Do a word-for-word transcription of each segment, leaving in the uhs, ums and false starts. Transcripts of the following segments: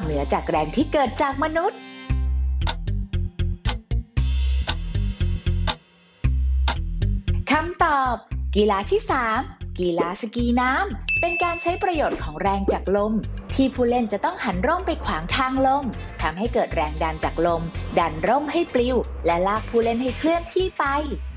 เหนือจากแรงที่เกิดจากมนุษย์คำตอบกีฬาที่สามกีฬาสกีน้ำเป็นการใช้ประโยชน์ของแรงจากลมที่ผู้เล่นจะต้องหันร่มไปขวางทางลมทำให้เกิดแรงดันจากลมดันร่มให้ปลิวและลากผู้เล่นให้เคลื่อนที่ไป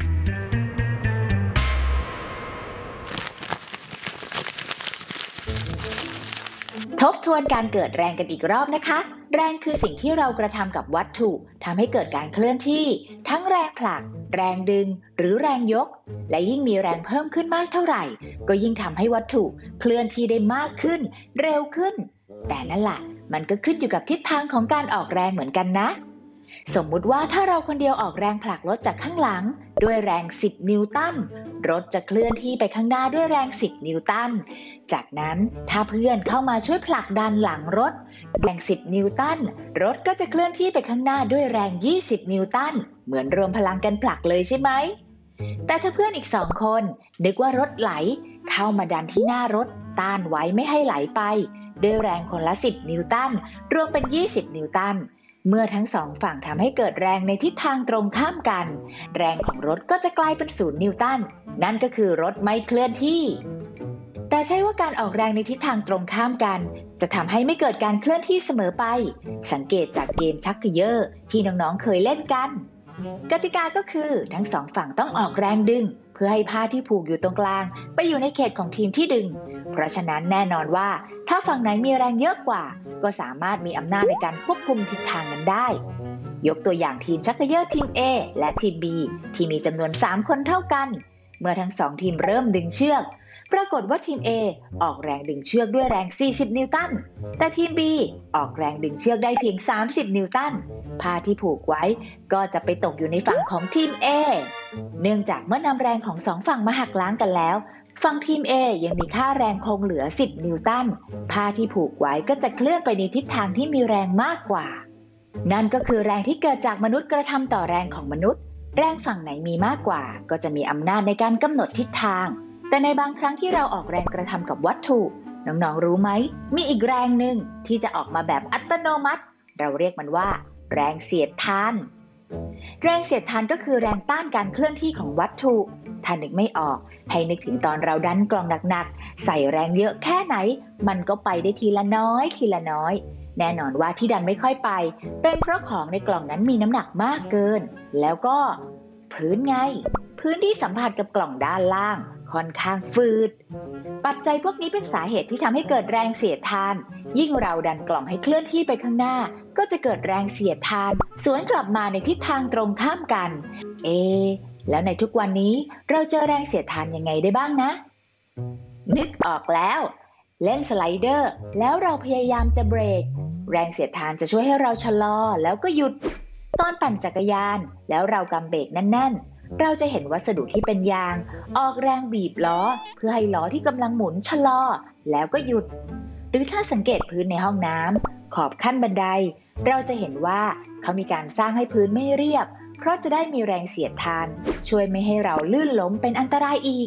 ทบทวนการเกิดแรงกันอีกรอบนะคะแรงคือสิ่งที่เรากระทำกับวัตถุทำให้เกิดการเคลื่อนที่ทั้งแรงผลักแรงดึงหรือแรงยกและยิ่งมีแรงเพิ่มขึ้นมากเท่าไหร่ก็ยิ่งทำให้วัตถุเคลื่อนที่ได้มากขึ้นเร็วขึ้นแต่นั่นแหละมันก็ขึ้นอยู่กับทิศทางของการออกแรงเหมือนกันนะสมมุติว่าถ้าเราคนเดียวออกแรงผลักรถจากข้างหลังด้วยแรงสิบนิวตันรถจะเคลื่อนที่ไปข้างหน้าด้วยแรงสิบนิวตันจากนั้นถ้าเพื่อนเข้ามาช่วยผลักดันหลังรถแรงสิบนิวตันรถก็จะเคลื่อนที่ไปข้างหน้าด้วยแรงยี่สิบนิวตันเหมือนรวมพลังกันผลักเลยใช่ไหมแต่ถ้าเพื่อนอีกสองคนนึกว่ารถไหลเข้ามาดันที่หน้ารถต้านไว้ไม่ให้ไหลไปด้วยแรงคนละสิบนิวตันรวมเป็นยี่สิบนิวตันเมื่อทั้งสองฝั่งทำให้เกิดแรงในทิศทางตรงข้ามกันแรงของรถก็จะกลายเป็นศูนย์นิวตันนั่นก็คือรถไม่เคลื่อนที่แต่ใช่ว่าการออกแรงในทิศทางตรงข้ามกันจะทำให้ไม่เกิดการเคลื่อนที่เสมอไปสังเกตจากเกมชักเขย่อที่น้องๆเคยเล่นกันกติกาก็คือทั้งสองฝั่งต้องออกแรงดึงเพื่อให้ผ้าที่ผูกอยู่ตรงกลางไปอยู่ในเขตของทีมที่ดึงเพราะฉะนั้นแน่นอนว่าถ้าฝั่งไหนมีแรงเยอะกว่าก็สามารถมีอำนาจในการควบคุมทิศทางนั้นได้ยกตัวอย่างทีมชักเขย่อทีม A และทีม B ที่มีจำนวนสามคนเท่ากันเมื่อทั้งสองทีมเริ่มดึงเชือกปรากฏว่าทีม A ออกแรงดึงเชือกด้วยแรงสี่สิบนิวตันแต่ทีม B ออกแรงดึงเชือกได้เพียงสามสิบนิวตันผ้าที่ผูกไว้ก็จะไปตกอยู่ในฝั่งของทีม A เนื่องจากเมื่อนำแรงของสองฝั่งมาหักล้างกันแล้วฝั่งทีม A ยังมีค่าแรงคงเหลือสิบนิวตันผ้าที่ผูกไว้ก็จะเคลื่อนไปในทิศทางที่มีแรงมากกว่านั่นก็คือแรงที่เกิดจากมนุษย์กระทำต่อแรงของมนุษย์แรงฝั่งไหนมีมากกว่าก็จะมีอำนาจในการกำหนดทิศทางแต่ในบางครั้งที่เราออกแรงกระทำกับวัตถุน้องๆรู้ไหมมีอีกแรงหนึ่งที่จะออกมาแบบอัตโนมัติเราเรียกมันว่าแรงเสียดทานแรงเสียดทานก็คือแรงต้านการเคลื่อนที่ของวัตถุถ้านึกไม่ออกให้นึกถึงตอนเราดันกล่องหนักๆใส่แรงเยอะแค่ไหนมันก็ไปได้ทีละน้อยทีละน้อยแน่นอนว่าที่ดันไม่ค่อยไปเป็นเพราะของในกล่องนั้นมีน้ำหนักมากเกินแล้วก็พื้นไงพื้นที่สัมผัสกับกล่องด้านล่างค่อนข้างฝืดปัจจัยพวกนี้เป็นสาเหตุที่ทำให้เกิดแรงเสียดทานยิ่งเราดันกล่องให้เคลื่อนที่ไปข้างหน้าก็จะเกิดแรงเสียดทานสวนกลับมาในทิศทางตรงข้ามกันเอแล้วในทุกวันนี้เราเจอแรงเสียดทานยังไงได้บ้างนะนึกออกแล้วเล่นสไลเดอร์แล้วเราพยายามจะเบรกแรงเสียดทานจะช่วยให้เราชะลอแล้วก็หยุดตอนปั่นจักรยานแล้วเรากำเบรกแน่นๆเราจะเห็นวัสดุที่เป็นยางออกแรงบีบล้อเพื่อให้ล้อที่กำลังหมุนชะลอแล้วก็หยุดหรือถ้าสังเกตพื้นในห้องน้ำขอบขั้นบันไดเราจะเห็นว่าเขามีการสร้างให้พื้นไม่เรียบเพราะจะได้มีแรงเสียดทานช่วยไม่ให้เราลื่นล้มเป็นอันตรายอีก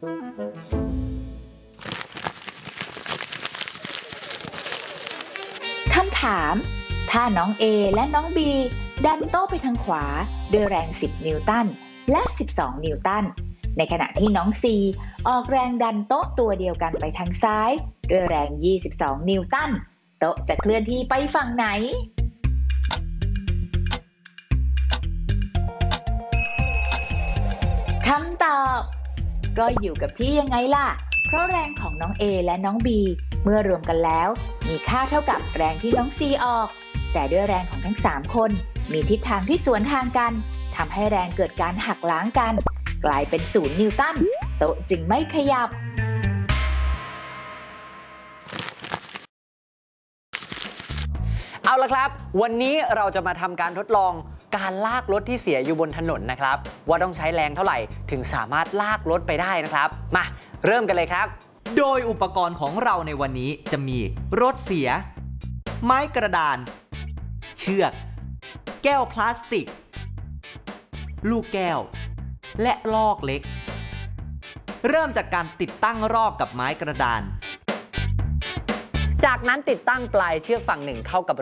คำถามถ้าน้อง A และน้อง B ดันโต๊ะไปทางขวาด้วยแรงสิบนิวตันและสิบสองนิวตันในขณะที่น้อง C ออกแรงดันโต๊ะตัวเดียวกันไปทางซ้ายด้วยแรงยี่สิบสองนิวตันโต๊ะจะเคลื่อนที่ไปฝั่งไหนคำตอบก็อยู่กับที่ยังไงล่ะเพราะแรงของน้อง A และน้อง B เมื่อรวมกันแล้วมีค่าเท่ากับแรงที่น้อง C ออกแต่ด้วยแรงของทั้งสามคนมีทิศทางที่สวนทางกันทำให้แรงเกิดการหักล้างกันกลายเป็นศูนย์นิวตันโต๊ะจึงไม่ขยับเอาละครับวันนี้เราจะมาทำการทดลองการลากรถที่เสียอยู่บนถนนนะครับว่าต้องใช้แรงเท่าไหร่ถึงสามารถลากรถไปได้นะครับมาเริ่มกันเลยครับโดยอุปกรณ์ของเราในวันนี้จะมีรถเสียไม้กระดานเชือกแก้วพลาสติกลูกแก้วและลอกเล็กเริ่มจากการติดตั้งรอกกับไม้กระดานจจากนั้นติดตั้งปลายเชือกฝั่งหนึ่งเข้ากับ